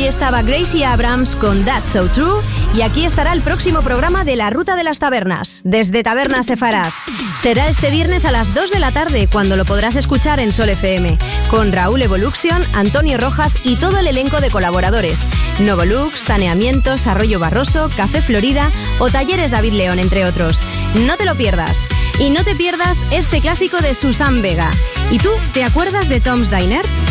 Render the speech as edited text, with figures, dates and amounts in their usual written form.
Ahí estaba Gracie Abrams con That's So True. Y aquí estará el próximo programa de La Ruta de las Tabernas, desde Taberna Sefarad. Será este viernes a las 2 de la tarde, cuando lo podrás escuchar en Sol FM, con Raúl Evolution, Antonio Rojas y todo el elenco de colaboradores. Novolux, Saneamientos, Arroyo Barroso, Café Florida o Talleres David León, entre otros. No te lo pierdas. Y no te pierdas este clásico de Susan Vega. ¿Y tú, te acuerdas de Tom's Diner?